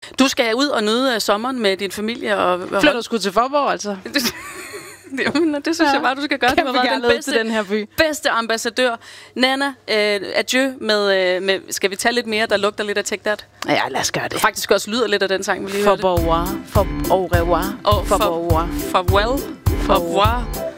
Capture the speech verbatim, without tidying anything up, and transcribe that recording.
Du skal ud og nyde uh, sommeren med din familie. Og, og Flytter du sgu til Forborg, altså? Jamen, det synes ja. jeg bare, du skal gøre. Kæmpe du har været den bedste, den her by. bedste ambassadør. Nana, uh, adieu med, uh, med... Skal vi tage lidt mere, der lugter lidt af Take That? Ja, lad os gøre det. Faktisk også lyder lidt af den sang, vi lige hørte. For au revoir. For au revoir. For, for, for, for, for well. For revoir.